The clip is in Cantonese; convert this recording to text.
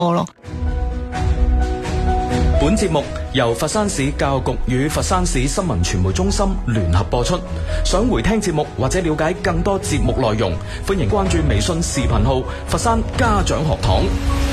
咯。 本節目由佛山市教育局與佛山市新聞傳媒中心聯合播出。想回聽節目或者了解更多節目內容，歡迎關注微信視頻號佛山家長學堂。